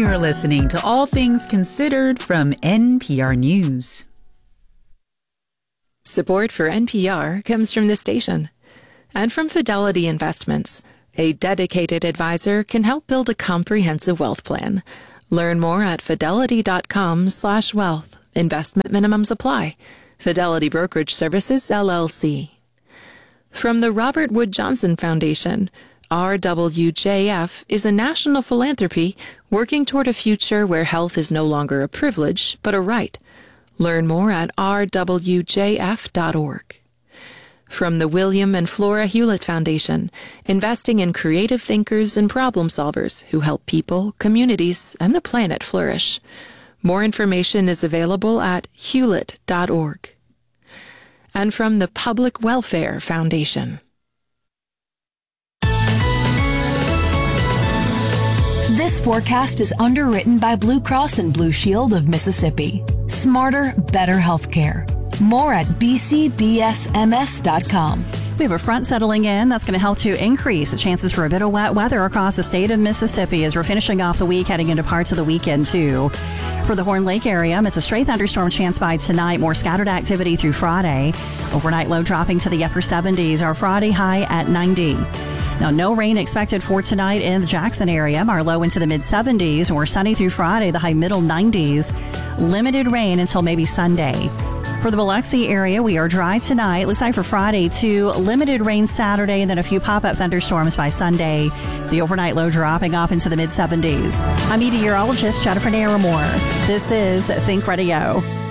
You're listening to All Things Considered from NPR News. Support for NPR comes from the station and from Fidelity Investments. A dedicated advisor can help build a comprehensive wealth plan. Learn more at fidelity.com/wealth. Investment minimums apply. Fidelity Brokerage Services, LLC. From the Robert Wood Johnson Foundation, RWJF is a national philanthropy working toward a future where health is no longer a privilege, but a right. Learn more at rwjf.org. From the William and Flora Hewlett Foundation, investing in creative thinkers and problem solvers who help people, communities, and the planet flourish. More information is available at hewlett.org. And from the Public Welfare Foundation. This forecast is underwritten by Blue Cross and Blue Shield of Mississippi. Smarter, better healthcare. More at bcbsms.com. We have a front settling in that's going to help to increase the chances for a bit of wet weather across the state of Mississippi as we're finishing off the week, heading into parts of the weekend, too. For the Horn Lake area, it's a stray thunderstorm chance by tonight. More scattered activity through Friday. Overnight low dropping to the upper 70s. Our Friday high at 90. Now, no rain expected for tonight in the Jackson area. Our low into the mid-70s. We're sunny through Friday, the high middle 90s. Limited rain until maybe Sunday. For the Biloxi area, we are dry tonight. Looks like for Friday, too. Limited rain Saturday and then a few pop-up thunderstorms by Sunday. The overnight low dropping off into the mid-70s. I'm meteorologist Jennifer Naramore. This is Think Radio.